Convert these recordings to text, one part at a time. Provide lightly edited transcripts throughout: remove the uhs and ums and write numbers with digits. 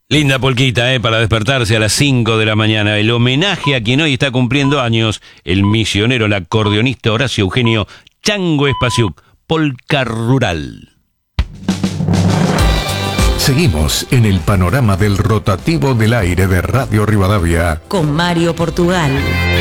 Linda polquita, para despertarse a las 5 de la mañana. El homenaje a quien hoy está cumpliendo años, el misionero, el acordeonista Horacio Eugenio Chango Espasiuk, polca rural. Seguimos en el panorama del rotativo del aire de Radio Rivadavia. Con Mario Portugal.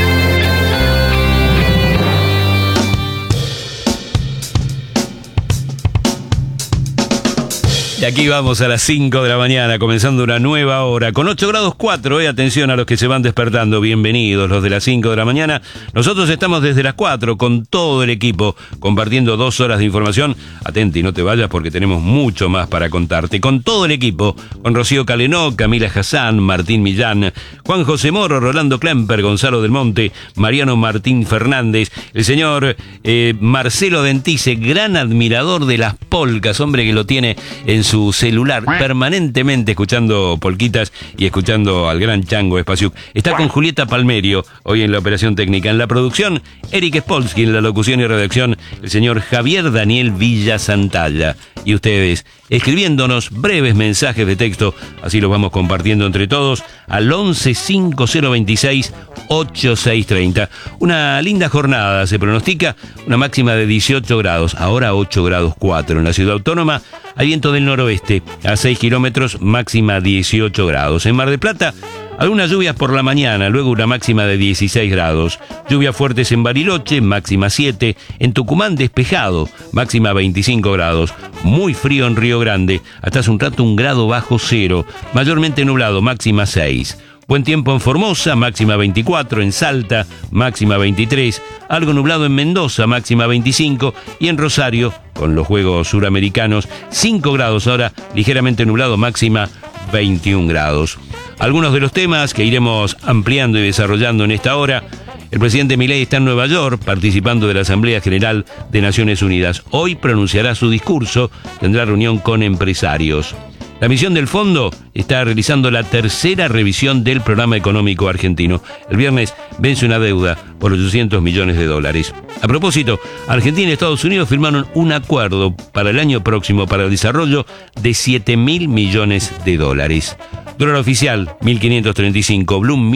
Y aquí vamos a las 5 de la mañana, comenzando una nueva hora, con 8 grados 4, atención a los que se van despertando, bienvenidos los de las 5 de la mañana. Nosotros estamos desde las 4 con todo el equipo, compartiendo 2 horas de información. Atenti, no te vayas porque tenemos mucho más para contarte. Con todo el equipo, con Rocío Calenó, Camila Hassan, Martín Millán, Juan José Moro, Rolando Klemper, Gonzalo del Monte, Mariano Martín Fernández, el señor Marcelo Dentice, gran admirador de las polcas, hombre que lo tiene en su celular permanentemente escuchando polquitas y escuchando al gran Chango Espasiuk. Está con Julieta Palmerio hoy en la operación técnica. En la producción, Eric Spolsky. En la locución y redacción, el señor Javier Daniel Villa Santalla. Y ustedes escribiéndonos breves mensajes de texto, así los vamos compartiendo entre todos, al 11 5026 8630. Una linda jornada se pronostica, una máxima de 18 grados, ahora 8 grados 4 en la ciudad autónoma. Hay viento del noroeste a 6 kilómetros, máxima 18 grados. En Mar del Plata, algunas lluvias por la mañana, luego una máxima de 16 grados. Lluvias fuertes en Bariloche, máxima 7. En Tucumán, despejado, máxima 25 grados. Muy frío en Río Grande, hasta hace un rato 1 grado bajo cero. Mayormente nublado, máxima 6. Buen tiempo en Formosa, máxima 24, en Salta, máxima 23, algo nublado en Mendoza, máxima 25, y en Rosario, con los Juegos Suramericanos, 5 grados ahora, ligeramente nublado, máxima 21 grados. Algunos de los temas que iremos ampliando y desarrollando en esta hora. El presidente Milei está en Nueva York participando de la Asamblea General de Naciones Unidas. Hoy pronunciará su discurso, tendrá reunión con empresarios. La misión del fondo está realizando la tercera revisión del programa económico argentino. El viernes vence una deuda por $800 millones. A propósito, Argentina y Estados Unidos firmaron un acuerdo para el año próximo para el desarrollo de $7.000 millones. Dólar oficial, 1.535, Blum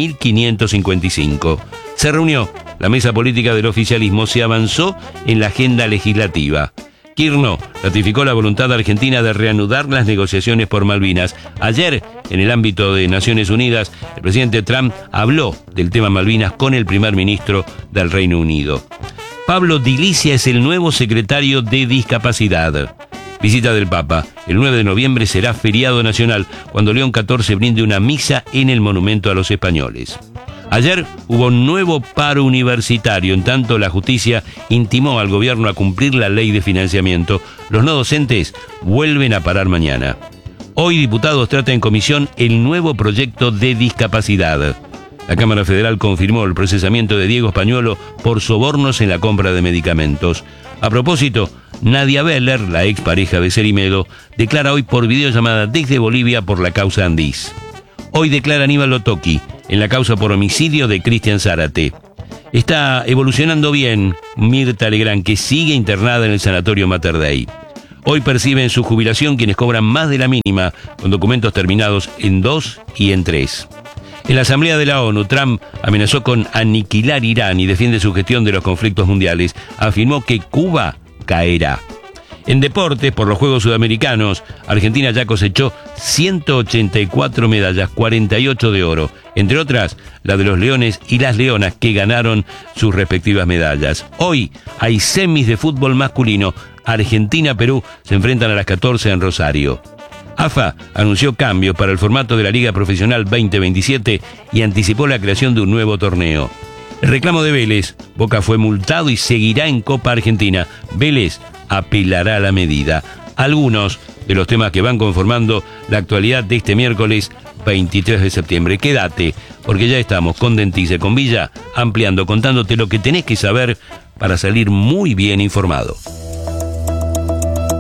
1.555. Se reunió la mesa política del oficialismo, se avanzó en la agenda legislativa. Kirchner ratificó la voluntad argentina de reanudar las negociaciones por Malvinas. Ayer, en el ámbito de Naciones Unidas, el presidente Trump habló del tema Malvinas con el primer ministro del Reino Unido. Pablo Di Licia es el nuevo secretario de Discapacidad. Visita del Papa. El 9 de noviembre será feriado nacional, cuando León XIV brinde una misa en el Monumento a los Españoles. Ayer hubo un nuevo paro universitario, en tanto la justicia intimó al gobierno a cumplir la ley de financiamiento. Los no docentes vuelven a parar mañana. Hoy diputados trata en comisión el nuevo proyecto de discapacidad. La Cámara Federal confirmó el procesamiento de Diego Españuelo por sobornos en la compra de medicamentos. A propósito, Nadia Beller, la expareja de Cerimedo, declara hoy por videollamada desde Bolivia por la causa Andís. Hoy declara Aníbal Otoqui en la causa por homicidio de Cristian Zárate. Está evolucionando bien Mirta Legrand, que sigue internada en el sanatorio Mater Dei. Hoy perciben su jubilación quienes cobran más de la mínima, con documentos terminados en 2 y en 3. En la Asamblea de la ONU, Trump amenazó con aniquilar Irán y defiende su gestión de los conflictos mundiales. Afirmó que Cuba caerá. En deportes, por los Juegos Sudamericanos, Argentina ya cosechó 184 medallas, 48 de oro, entre otras la de los leones y las leonas que ganaron sus respectivas medallas. Hoy hay semis de fútbol masculino. Argentina-Perú se enfrentan a las 14 en Rosario. AFA anunció cambios para el formato de la Liga Profesional 2027 y anticipó la creación de un nuevo torneo. El reclamo de Vélez, Boca fue multado y seguirá en Copa Argentina. Vélez apelará a la medida. Algunos de los temas que van conformando la actualidad de este miércoles 23 de septiembre. Quédate, porque ya estamos con Dentice, con Villa, ampliando, contándote lo que tenés que saber para salir muy bien informado.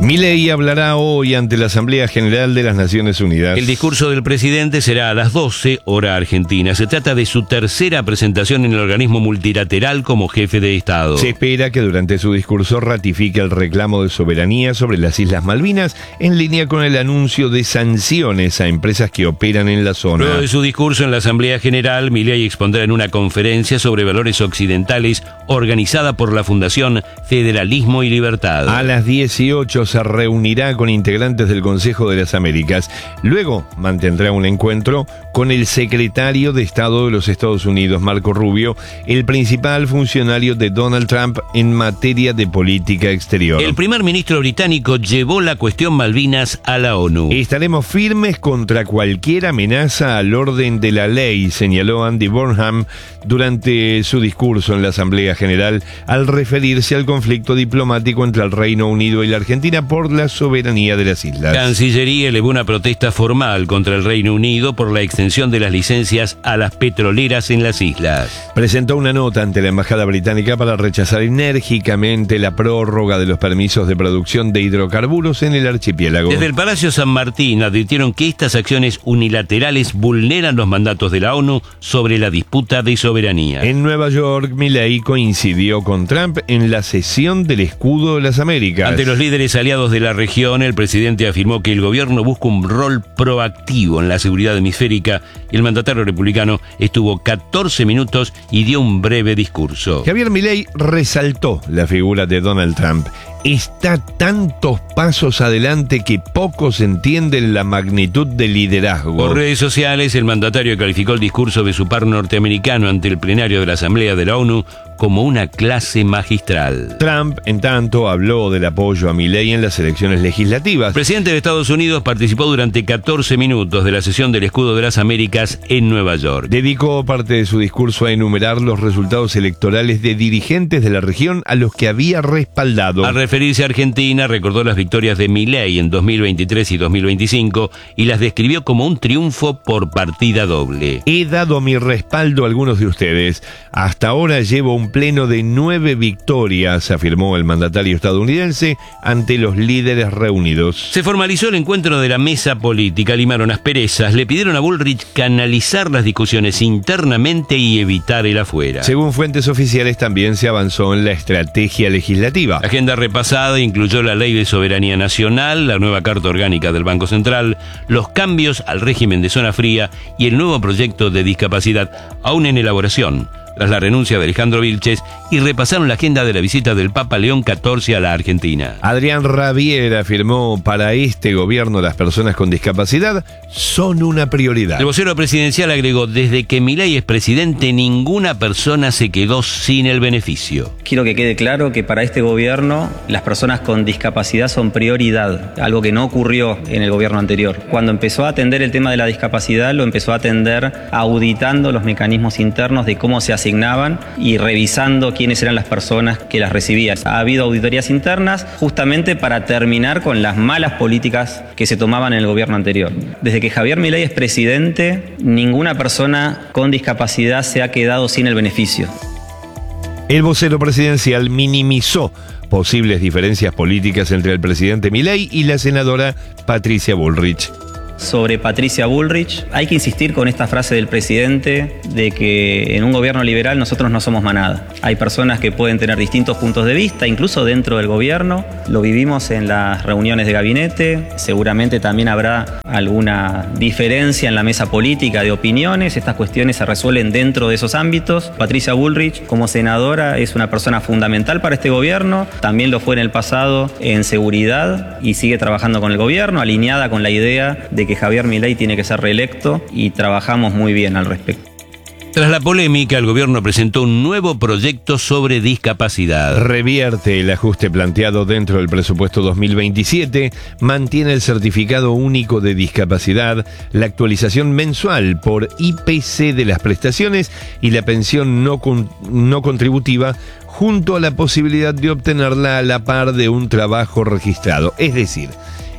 Milei hablará hoy ante la Asamblea General de las Naciones Unidas. El discurso del presidente será a las 12, hora argentina. Se trata de su tercera presentación en el organismo multilateral como jefe de Estado. Se espera que durante su discurso ratifique el reclamo de soberanía sobre las Islas Malvinas, en línea con el anuncio de sanciones a empresas que operan en la zona. Luego de su discurso en la Asamblea General, Milei expondrá en una conferencia sobre valores occidentales organizada por la Fundación Federalismo y Libertad. A las 18 se reunirá con integrantes del Consejo de las Américas. Luego mantendrá un encuentro con el secretario de Estado de los Estados Unidos, Marco Rubio, el principal funcionario de Donald Trump en materia de política exterior. El primer ministro británico llevó la cuestión Malvinas a la ONU. Estaremos firmes contra cualquier amenaza al orden de la ley, señaló Andy Burnham durante su discurso en la Asamblea General al referirse al conflicto diplomático entre el Reino Unido y la Argentina por la soberanía de las islas. Cancillería elevó una protesta formal contra el Reino Unido por la extensión de las licencias a las petroleras en las islas. Presentó una nota ante la Embajada Británica para rechazar enérgicamente la prórroga de los permisos de producción de hidrocarburos en el archipiélago. Desde el Palacio San Martín advirtieron que estas acciones unilaterales vulneran los mandatos de la ONU sobre la disputa de soberanía. En Nueva York, Milei coincidió con Trump en la sesión del Escudo de las Américas. Ante los líderes aliados de la región, el presidente afirmó que el gobierno busca un rol proactivo en la seguridad hemisférica y el mandatario republicano estuvo 14 minutos y dio un breve discurso. Javier Milei resaltó la figura de Donald Trump. Está tantos pasos adelante que pocos entienden la magnitud del liderazgo. Por redes sociales, el mandatario calificó el discurso de su par norteamericano ante el plenario de la Asamblea de la ONU como una clase magistral. Trump, en tanto, habló del apoyo a Milei en las elecciones legislativas. El presidente de Estados Unidos participó durante 14 minutos de la sesión del Escudo de las Américas en Nueva York. Dedicó parte de su discurso a enumerar los resultados electorales de dirigentes de la región a los que había respaldado. Al referirse a Argentina, recordó las victorias de Milei en 2023 y 2025 y las describió como un triunfo por partida doble. He dado mi respaldo a algunos de ustedes. Hasta ahora llevo un pleno de 9 victorias, afirmó el mandatario estadounidense ante los líderes reunidos. Se formalizó el encuentro de la mesa política, limaron asperezas, le pidieron a Bullrich canalizar las discusiones internamente y evitar el afuera. Según fuentes oficiales, también se avanzó en la estrategia legislativa. La agenda repasada incluyó la Ley de Soberanía Nacional, la nueva Carta Orgánica del Banco Central, los cambios al régimen de zona fría y el nuevo proyecto de discapacidad, aún en elaboración, tras la renuncia de Alejandro Vilches, y repasaron la agenda de la visita del Papa León XIV a la Argentina. Adrián Rabier afirmó: para este gobierno las personas con discapacidad son una prioridad. El vocero presidencial agregó: desde que Milei es presidente, ninguna persona se quedó sin el beneficio. Quiero que quede claro que para este gobierno las personas con discapacidad son prioridad, algo que no ocurrió en el gobierno anterior. Cuando empezó a atender el tema de la discapacidad, lo empezó a atender auditando los mecanismos internos de cómo se asignaban y revisando quiénes eran las personas que las recibían. Ha habido auditorías internas justamente para terminar con las malas políticas que se tomaban en el gobierno anterior. Desde que Javier Milei es presidente, ninguna persona con discapacidad se ha quedado sin el beneficio. El vocero presidencial minimizó posibles diferencias políticas entre el presidente Milei y la senadora Patricia Bullrich. Sobre Patricia Bullrich, hay que insistir con esta frase del presidente de que en un gobierno liberal nosotros no somos manada. Hay personas que pueden tener distintos puntos de vista, incluso dentro del gobierno. Lo vivimos en las reuniones de gabinete. Seguramente también habrá alguna diferencia en la mesa política de opiniones. Estas cuestiones se resuelven dentro de esos ámbitos. Patricia Bullrich, como senadora, es una persona fundamental para este gobierno. También lo fue en el pasado en seguridad y sigue trabajando con el gobierno, alineada con la idea de que Javier Milei tiene que ser reelecto, y trabajamos muy bien al respecto. Tras la polémica, el gobierno presentó un nuevo proyecto sobre discapacidad. Revierte el ajuste planteado dentro del presupuesto 2027, mantiene el certificado único de discapacidad, la actualización mensual por IPC de las prestaciones y la pensión no contributiva, junto a la posibilidad de obtenerla a la par de un trabajo registrado. Es decir,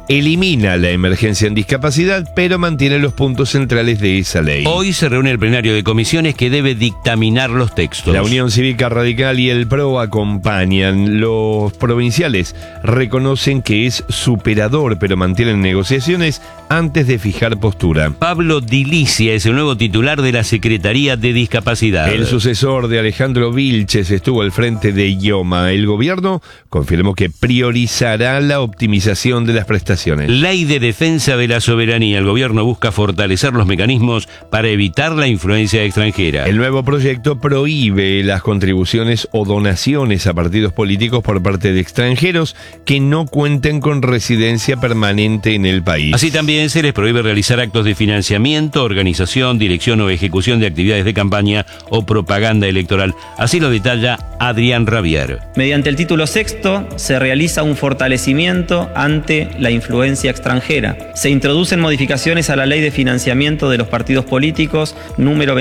elimina la emergencia en discapacidad, pero mantiene los puntos centrales de esa ley. Hoy se reúne el plenario de comisiones que debe dictaminar los textos. La Unión Cívica Radical y el PRO acompañan. Los provinciales reconocen que es superador, pero mantienen negociaciones antes de fijar postura. Pablo Dilicia es el nuevo titular de la Secretaría de Discapacidad. El sucesor de Alejandro Vilches estuvo al frente de IOMA. El gobierno confirmó que priorizará la optimización de las prestaciones. Ley de defensa de la soberanía. El gobierno busca fortalecer los mecanismos para evitar la influencia extranjera. El nuevo proyecto prohíbe las contribuciones o donaciones a partidos políticos por parte de extranjeros que no cuenten con residencia permanente en el país. Así también se les prohíbe realizar actos de financiamiento, organización, dirección o ejecución de actividades de campaña o propaganda electoral. Así lo detalla Adrián Rabier. Mediante el título sexto se realiza un fortalecimiento ante la influencia extranjera. Se introducen modificaciones a la Ley de Financiamiento de los Partidos Políticos, número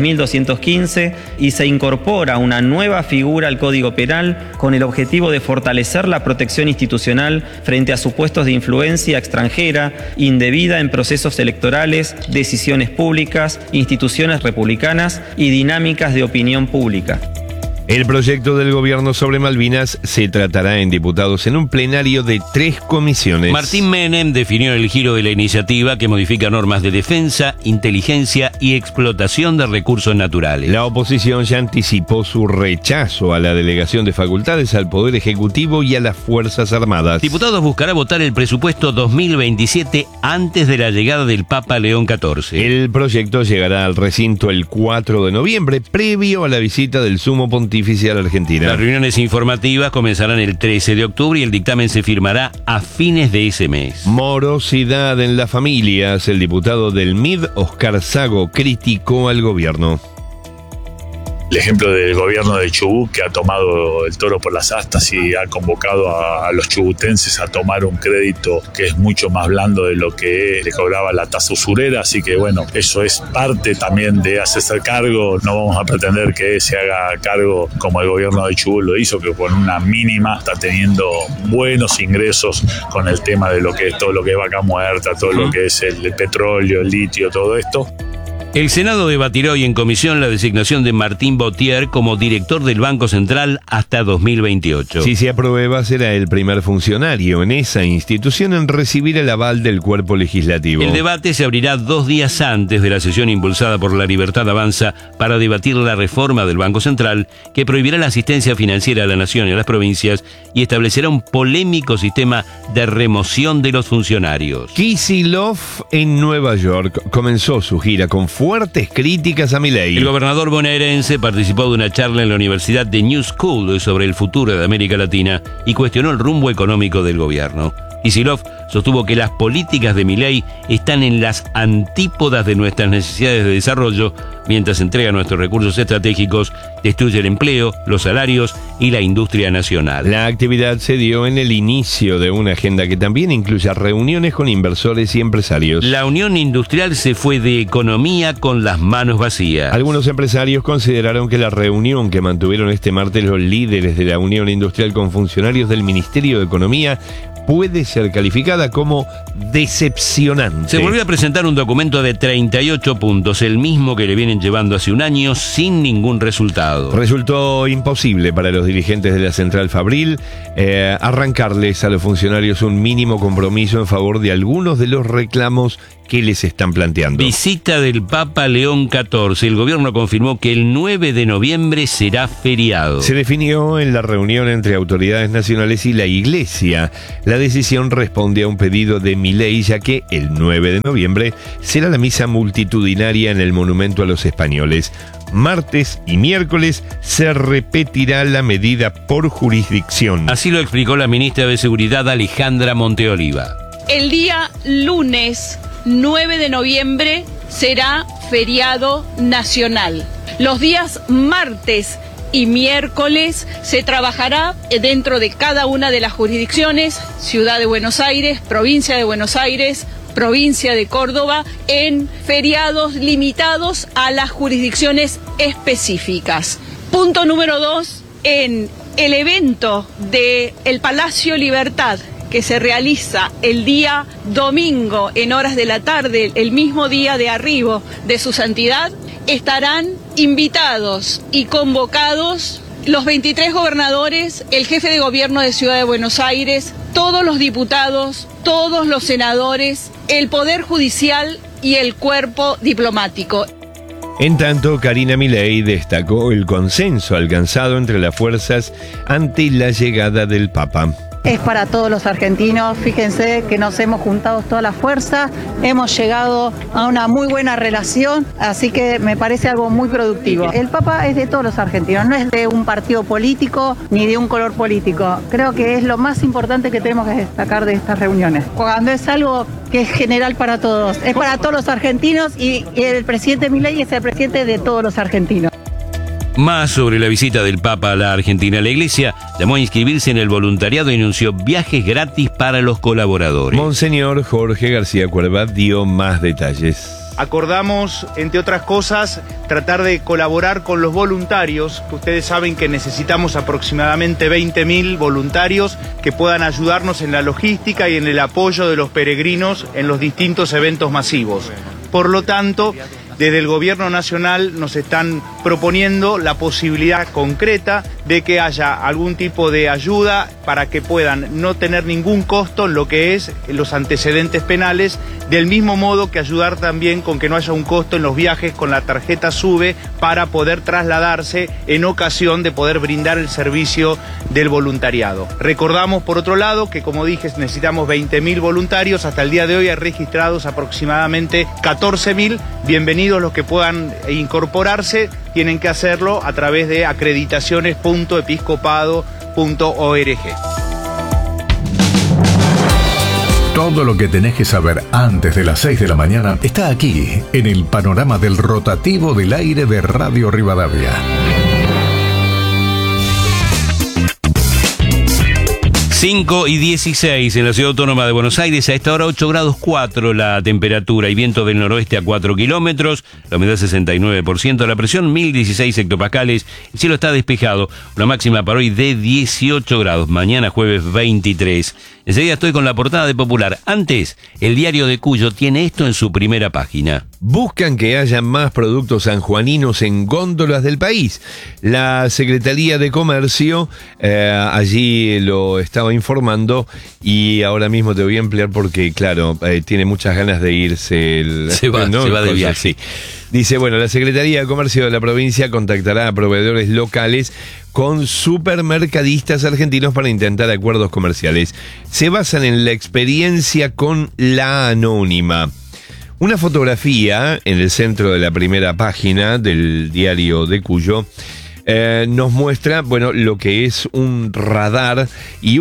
26.215, y se incorpora una nueva figura al Código Penal con el objetivo de fortalecer la protección institucional frente a supuestos de influencia extranjera indebida en procesos electorales, decisiones públicas, instituciones republicanas y dinámicas de opinión pública. El proyecto del gobierno sobre Malvinas se tratará en diputados en un plenario de 3 comisiones. Martín Menem definió el giro de la iniciativa que modifica normas de defensa, inteligencia y explotación de recursos naturales. La oposición ya anticipó su rechazo a la delegación de facultades al Poder Ejecutivo y a las Fuerzas Armadas. Diputados buscará votar el presupuesto 2027 antes de la llegada del Papa León XIV. El proyecto llegará al recinto el 4 de noviembre, previo a la visita del Sumo Pontífice a la Argentina. Las reuniones informativas comenzarán el 13 de octubre y el dictamen se firmará a fines de ese mes. Morosidad en las familias. El diputado del MID, Oscar Sago, criticó al gobierno. El ejemplo del gobierno de Chubut, que ha tomado el toro por las astas y ha convocado a los chubutenses a tomar un crédito que es mucho más blando de lo que le cobraba la tasa usurera. Así que bueno, eso es parte también de hacerse cargo. No vamos a pretender que se haga cargo como el gobierno de Chubut lo hizo, que con una mínima está teniendo buenos ingresos con el tema de lo que es todo lo que es vaca muerta, todo lo que es el petróleo, el litio, todo esto. El Senado debatirá hoy en comisión la designación de Martín Botier como director del Banco Central hasta 2028. Si se aprueba, será el primer funcionario en esa institución en recibir el aval del cuerpo legislativo. El debate se abrirá 2 días antes de la sesión impulsada por La Libertad Avanza para debatir la reforma del Banco Central que prohibirá la asistencia financiera a la nación y a las provincias y establecerá un polémico sistema de remoción de los funcionarios. Kicillof en Nueva York comenzó su gira con fuertes críticas a Milei. El gobernador bonaerense participó de una charla en la Universidad de New School sobre el futuro de América Latina y cuestionó el rumbo económico del gobierno. Kicillof sostuvo que las políticas de Milei están en las antípodas de nuestras necesidades de desarrollo, mientras entrega nuestros recursos estratégicos, destruye el empleo, los salarios y la industria nacional. La actividad se dio en el inicio de una agenda que también incluye reuniones con inversores y empresarios. La Unión Industrial se fue de economía con las manos vacías. Algunos empresarios consideraron que la reunión que mantuvieron este martes los líderes de la Unión Industrial con funcionarios del Ministerio de Economía puede ser calificada como decepcionante. Se volvió a presentar un documento de 38 puntos, el mismo que le vienen llevando hace un año sin ningún resultado. Resultó imposible para los dirigentes de la Central Fabril arrancarles a los funcionarios un mínimo compromiso en favor de algunos de los reclamos que les están planteando. Visita del Papa León XIV. El gobierno confirmó que el 9 de noviembre será feriado. Se definió en la reunión entre autoridades nacionales y la Iglesia. La decisión responde a un pedido de Milei, ya que el 9 de noviembre será la misa multitudinaria en el Monumento a los Españoles. Martes y miércoles se repetirá la medida por jurisdicción. Así lo explicó la ministra de Seguridad Alejandra Monteoliva. El día lunes 9 de noviembre será feriado nacional. Los días martes y miércoles se trabajará dentro de cada una de las jurisdicciones, Ciudad de Buenos Aires, Provincia de Buenos Aires, Provincia de Córdoba, en feriados limitados a las jurisdicciones específicas. Punto número 2, en el evento del Palacio Libertad que se realiza el día domingo en horas de la tarde, el mismo día de arribo de su santidad, estarán invitados y convocados los 23 gobernadores, el jefe de gobierno de Ciudad de Buenos Aires, todos los diputados, todos los senadores, el Poder Judicial y el cuerpo diplomático. En tanto, Karina Milei destacó el consenso alcanzado entre las fuerzas ante la llegada del Papa. Es para todos los argentinos, fíjense que nos hemos juntado toda la fuerza, hemos llegado a una muy buena relación, así que me parece algo muy productivo. El Papa es de todos los argentinos, no es de un partido político ni de un color político. Creo que es lo más importante que tenemos que destacar de estas reuniones. Cuando es algo que es general para todos, es para todos los argentinos y el presidente Milei es el presidente de todos los argentinos. Más sobre la visita del Papa a la Argentina. La Iglesia llamó a inscribirse en el voluntariado y anunció viajes gratis para los colaboradores. Monseñor Jorge García Cuerva dio más detalles. Acordamos, entre otras cosas, tratar de colaborar con los voluntarios, que ustedes saben que necesitamos aproximadamente 20.000 voluntarios que puedan ayudarnos en la logística y en el apoyo de los peregrinos en los distintos eventos masivos. Por lo tanto, desde el Gobierno Nacional nos están proponiendo la posibilidad concreta de que haya algún tipo de ayuda para que puedan no tener ningún costo en lo que es los antecedentes penales, del mismo modo que ayudar también con que no haya un costo en los viajes con la tarjeta SUBE para poder trasladarse en ocasión de poder brindar el servicio del voluntariado. Recordamos, por otro lado, que como dije, necesitamos 20.000 voluntarios. Hasta el día de hoy hay registrados aproximadamente 14.000. Bienvenidos los que puedan incorporarse, tienen que hacerlo a través de acreditaciones.episcopado.org. Todo lo que tenés que saber antes de las 6 de la mañana está aquí, en el panorama del rotativo del aire de Radio Rivadavia. 5:16 en la Ciudad Autónoma de Buenos Aires. A esta hora 8 grados 4 la temperatura y viento del noroeste a 4 kilómetros. La humedad 69%, la presión 1016 hectopascales. El cielo está despejado. Una máxima para hoy de 18 grados. Mañana jueves 23. Enseguida estoy con la portada de Popular. Antes, el diario de Cuyo tiene esto en su primera página. Buscan que haya más productos sanjuaninos en góndolas del país. La Secretaría de Comercio allí lo estaba informando y ahora mismo te voy a emplear porque, claro, tiene muchas ganas de irse. Se va de viaje. Sí. Dice, bueno, la Secretaría de Comercio de la provincia contactará a proveedores locales con supermercadistas argentinos para intentar acuerdos comerciales. Se basan en la experiencia con La Anónima. Una fotografía en el centro de la primera página del diario de Cuyo nos muestra, bueno, lo que es un radar y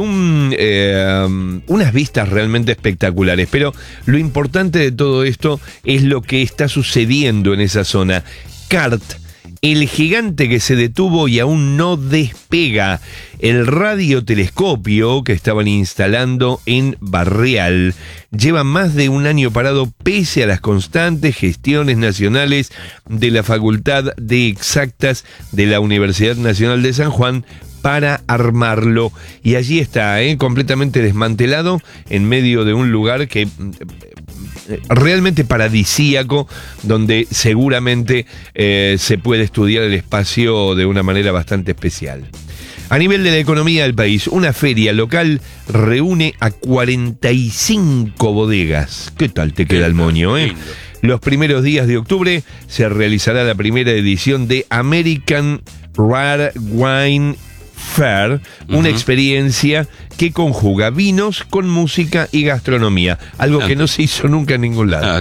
unas vistas realmente espectaculares. Pero lo importante de todo esto es lo que está sucediendo en esa zona. CART, el gigante que se detuvo y aún no despega. El radiotelescopio que estaban instalando en Barreal lleva más de un año parado pese a las constantes gestiones nacionales de la Facultad de Exactas de la Universidad Nacional de San Juan para armarlo. Y allí está, completamente desmantelado en medio de un lugar que realmente paradisíaco, donde seguramente se puede estudiar el espacio de una manera bastante especial. A nivel de la economía del país, una feria local reúne a 45 bodegas. ¿Qué tal te queda el moño, Los primeros días de octubre se realizará la primera edición de American Rare Wine Fair, una experiencia que conjuga vinos con música y gastronomía, algo que no se hizo nunca en ningún lado.